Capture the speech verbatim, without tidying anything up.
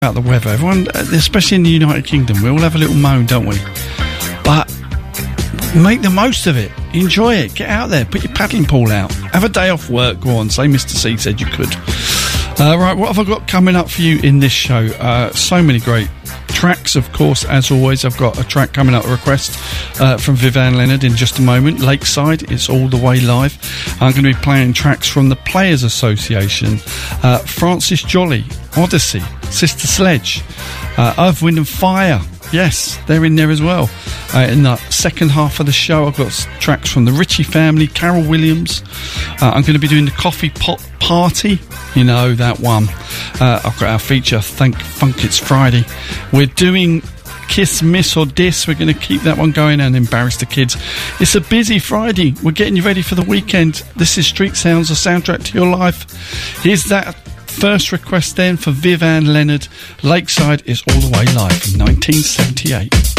about the weather. Everyone, especially in the United Kingdom, we all have a little moan, don't we? But make the most of it. Enjoy it. Get out there. Put your paddling pool out. Have a day off work. Go on. Say Mister C said you could. Uh, right, what have I got coming up for you in this show? Uh, so many great tracks, of course, as always. I've got a track coming up, a request uh, from Viv-Anne Leonard in just a moment. Lakeside, it's all the way live. I'm going to be playing tracks from the Players Association, uh, Francis Jolly, Odyssey, Sister Sledge, uh, Earth, Wind and Fire. Yes, they're in there as well. Uh, in the second half of the show, I've got tracks from the Ritchie family, Carol Williams. Uh, I'm going to be doing the Coffee Pot Party. You know, that one. Uh, I've got our feature, Thank Funk It's Friday. We're doing Kiss, Miss or Diss. We're going to keep that one going and embarrass the kids. It's a busy Friday. We're getting you ready for the weekend. This is Street Sounds, a soundtrack to your life. Here's that first request then for Viv-Anne Leonard. Lakeside is all the way live from nineteen seventy-eight.